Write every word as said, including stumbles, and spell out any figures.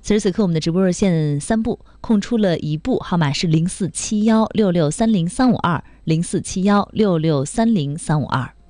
此时此刻，我们的直播热线三部空出了一部，号码是零四七幺六六三零三五二零四七幺六六三零三五二。